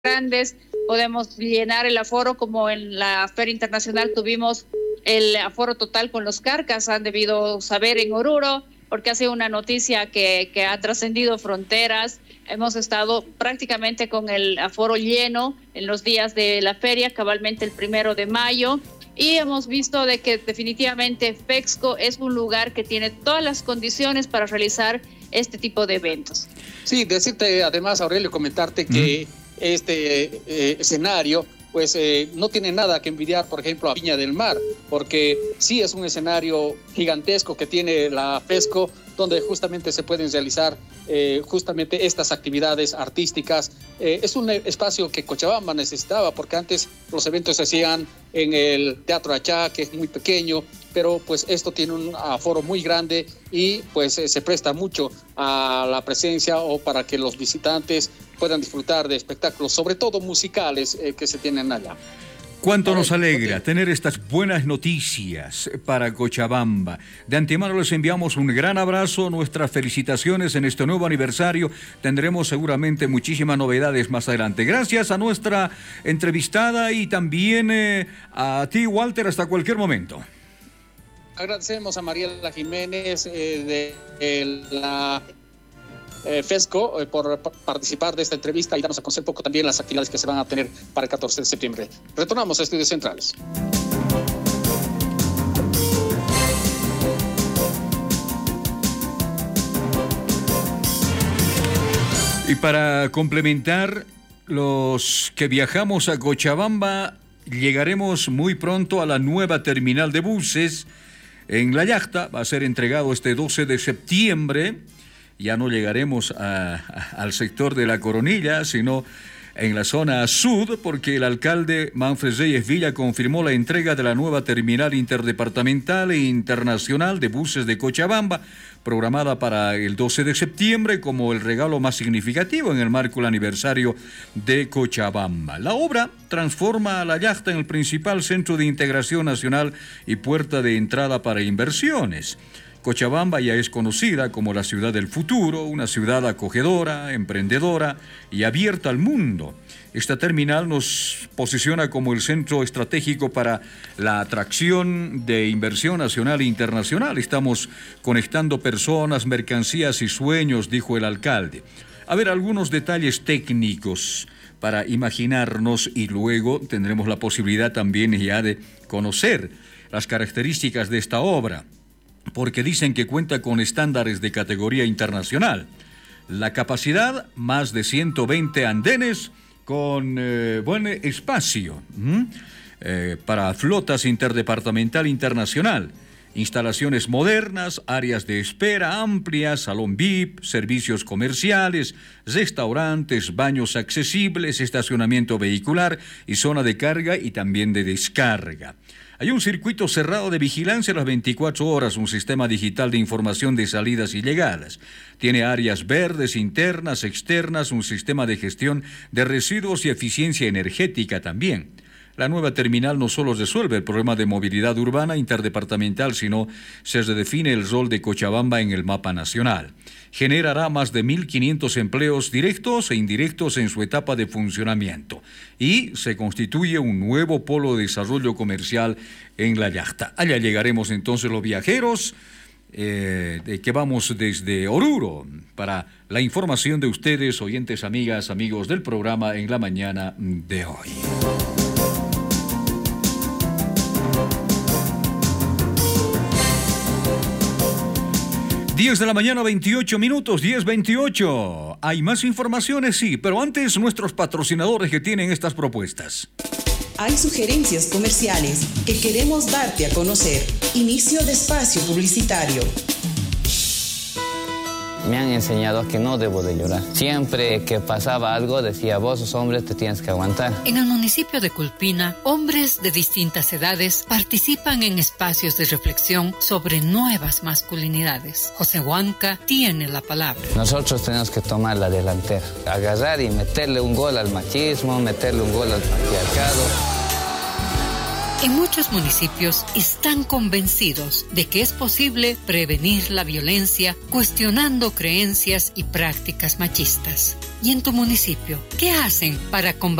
grandes, podemos llenar el aforo, como en la Feria Internacional tuvimos el aforo total con los Carcas, han debido saber en Oruro, porque ha sido una noticia que ha trascendido fronteras. Hemos estado prácticamente con el aforo lleno en los días de la feria, cabalmente el 1 de mayo, y hemos visto de que definitivamente FEXCO es un lugar que tiene todas las condiciones para realizar este tipo de eventos. Sí, decirte además, Aurelio, comentarte que este escenario pues no tiene nada que envidiar, por ejemplo, a Viña del Mar, porque sí es un escenario gigantesco que tiene la FEXCO, donde justamente se pueden realizar justamente estas actividades artísticas. Es un espacio que Cochabamba necesitaba, porque antes los eventos se hacían en el Teatro Achá, que es muy pequeño, pero pues esto tiene un aforo muy grande y pues se presta mucho a la presencia o para que los visitantes puedan disfrutar de espectáculos, sobre todo musicales, que se tienen allá. Cuánto nos alegra tener estas buenas noticias para Cochabamba. De antemano les enviamos un gran abrazo, nuestras felicitaciones en este nuevo aniversario. Tendremos seguramente muchísimas novedades más adelante. Gracias a nuestra entrevistada y también a ti, Walter, hasta cualquier momento. Agradecemos a Mariela Jiménez de la FEXCO por participar de esta entrevista y darnos a conocer un poco también las actividades que se van a tener para el 14 de septiembre. Retornamos a Estudios Centrales. Y para complementar, los que viajamos a Cochabamba, llegaremos muy pronto a la nueva terminal de buses en La Yachta. Va a ser entregado este 12 de septiembre. Ya no llegaremos al sector de la Coronilla, sino en la zona sur, porque el alcalde Manfred Reyes Villa confirmó la entrega de la nueva terminal interdepartamental e internacional de buses de Cochabamba, programada para el 12 de septiembre como el regalo más significativo en el marco del aniversario de Cochabamba. La obra transforma a La Yachta en el principal centro de integración nacional y puerta de entrada para inversiones. Cochabamba ya es conocida como la ciudad del futuro, una ciudad acogedora, emprendedora y abierta al mundo. Esta terminal nos posiciona como el centro estratégico para la atracción de inversión nacional e internacional. Estamos conectando personas, mercancías y sueños, dijo el alcalde. A ver, algunos detalles técnicos para imaginarnos y luego tendremos la posibilidad también ya de conocer las características de esta obra, porque dicen que cuenta con estándares de categoría internacional. La capacidad, más de 120 andenes con buen espacio para flotas interdepartamental internacional. Instalaciones modernas, áreas de espera amplias, salón VIP, servicios comerciales, restaurantes, baños accesibles, estacionamiento vehicular y zona de carga y también de descarga. Hay un circuito cerrado de vigilancia a las 24 horas, un sistema digital de información de salidas y llegadas. Tiene áreas verdes, internas, externas, un sistema de gestión de residuos y eficiencia energética también. La nueva terminal no solo resuelve el problema de movilidad urbana interdepartamental, sino se redefine el rol de Cochabamba en el mapa nacional. Generará más de 1.500 empleos directos e indirectos en su etapa de funcionamiento y se constituye un nuevo polo de desarrollo comercial en La Yachta. Allá llegaremos entonces los viajeros que vamos desde Oruro para la información de ustedes, oyentes, amigas, amigos del programa en la mañana de hoy. 10 de la mañana, 28 minutos, 10:28. Hay más informaciones, sí, pero antes nuestros patrocinadores que tienen estas propuestas. Hay sugerencias comerciales que queremos darte a conocer. Inicio de espacio publicitario. Me han enseñado que no debo de llorar. Siempre que pasaba algo decía, vos sos hombre, te tienes que aguantar. En el municipio de Culpina, hombres de distintas edades participan en espacios de reflexión sobre nuevas masculinidades. José Huanca tiene la palabra. Nosotros tenemos que tomar la delantera, agarrar y meterle un gol al machismo, meterle un gol al patriarcado. En muchos municipios están convencidos de que es posible prevenir la violencia cuestionando creencias y prácticas machistas. ¿Y en tu municipio? ¿Qué hacen para combatir